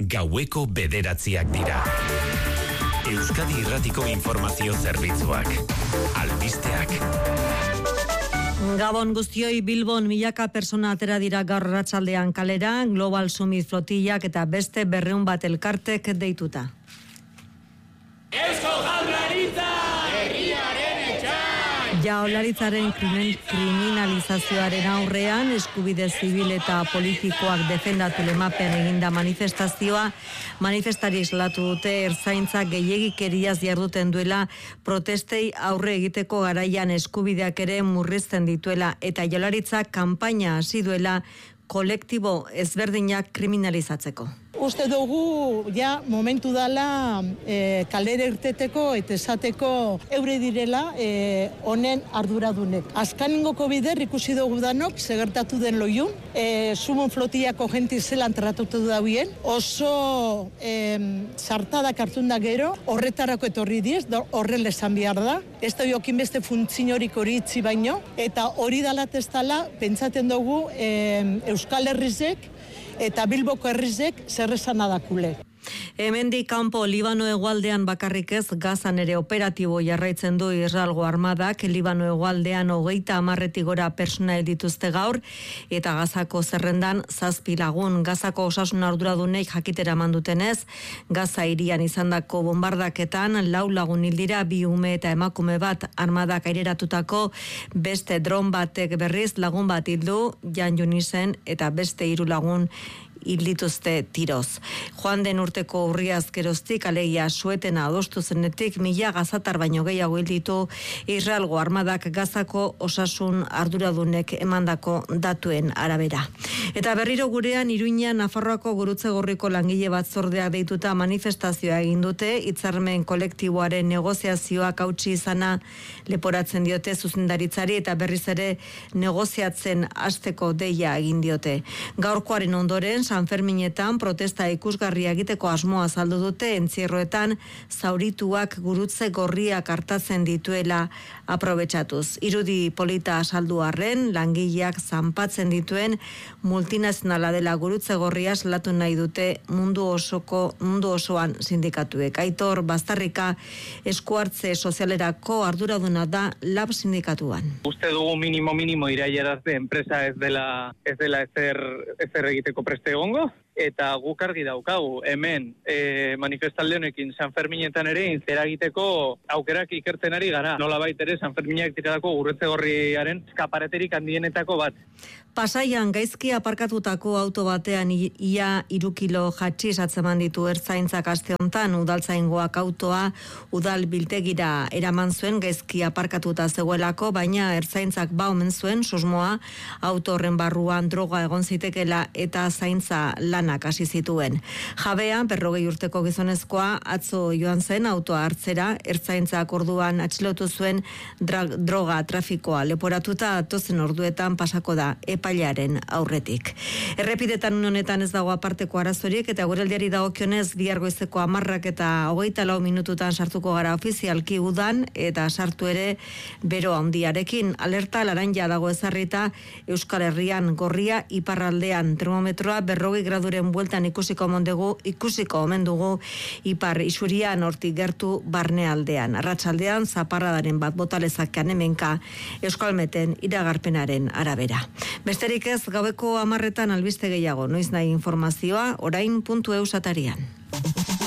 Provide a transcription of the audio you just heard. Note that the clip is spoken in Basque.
gaueko 9:00 dira. Euskadi Irratiko Informazio Zerbitzuak. Albisteak. Gabon guztioi, Bilbon milaka persona atera dira gaur arratsaldean kalera, Global Summit flotillak eta beste 200 bat elkartek deituta. Eusko Jaurlaritza! Herriaren etxai! Jaurlaritzaren kriminalizazioaren aurrean, eskubide zibil eta politikoak defendatu lemapen eginda manifestazioa, manifestari islatu dute ertzaintzak gehiegikeriaz jarduten duela, protestei aurre egiteko garaian eskubideak ere murrizten dituela eta Jaurlaritzak kanpaina hasi duela kolektibo ezberdinak kriminalizatzeko. Uste dugu ja momentu dala kalera irteteko eta esateko eure direla honen arduradunek. Azkaningoko bider ikusi dugu danok segertatu den loiun, sumon flotillako jenti zelan tratatu dauen, oso sartadak hartun da gero, horretarako etorri diez, horren esan behar da, ez da jokin beste funtziorik hori itzi baino, eta hori dalat ez dala, pentsaten dugu Euskal Herrizek, eta Bilboko herrizek zerrezan adakule. Hemendik kanpo Libano hegoaldean bakarrik ez, Gazan ere operatibo jarraitzen du Israelgo armadak, Libano hegoaldean 30 gora persona dituzte gaur, eta Gazako zerrendan 7 lagun. Gazako osasun arduradunek jakitera mandutenez, Gaza hirian izandako bombardaketan 4 lagun hil dira, 2 ume eta emakume bat, armadak aireratutako beste dron batek berriz lagun bat hildu, Jan Junisen, eta beste 3 lagun hildituzte tiroz. Joan den urteko urriaz geroztik, alegia suetena adostu zenetik, 1000 gazatar baino gehiago hilditu Israelgo armadak Gazako osasun arduradunek emandako datuen arabera. Eta berriro gurean, Iruñean Nafarroako Gurutze Gorriko langile batzordeak deituta manifestazioa egin dute, hitzarmen kolektiboaren negoziazioak hautsi izana leporatzen diote zuzendaritzari eta berriz ere negoziatzen hasteko deia egin diote. Gaurkoaren ondoren, San Ferminetan protesta ikusgarria egiteko asmoa azaldu dute, entzierroetan zaurituak Gurutze Gorriak hartatzen dituela aprobetxatuz. Irudi polita azaldu arren, langileak zanpatzen dituen multinazionala dela Gurutze Gorria salatu nahi dute mundu osoan sindikatuek. Aitor Bastarrika eskuartze sozialerako arduraduna da LAB sindikatuan. Uste dugu minimo iraileraz enpresa ez dela ezer egiteko preste egongo, eta guk argi daukagu hemen manifestalde honekin San Ferminetan ere zeragiteko aukerak ikertzen ari gara. Nolabait ere San Ferminak direlako Gurutze Gorriaren eskapareterik handienetako bat. Pasaian gaizki aparkatutako auto batean ia 3 kilo hatxiz atzeman ditu ertzaintzak aste hontan. Udaltzaingoak autoa udal biltegira eraman zuen gaizki aparkatuta zegoelako, baina ertzaintzak omen zuen susmoa auto horren barruan droga egon zitekela eta zaintza lanak hasi zituen. Jabea, 40 urteko gizonezkoa, atzo joan zen autoa hartzera, ertzaintzak orduan atxilotu zuen droga trafikoa leporatuta datozen orduetan pasako da epailaren aurretik. Errepidetan honetan ez dago aparteko arazorik eta guraldiari dagokionez bihar goizeko 10:24 sartuko gara ofizialki udan eta sartu ere bero handiarekin. Alerta laranja dago ezarrita Euskal Herrian, gorria iparraldean, termometroa 40 graduren bueltan ikusiko omen dugu ipar isurian hortik gertu barnealdean. Arratsaldean zaparradaren bat botalezakean hemenka Euskalmeten iragarpenaren arabera. Besterik ez, gaueko 10:00 albiste gehiago, noiz nahi informazioa, orain.eus atarian.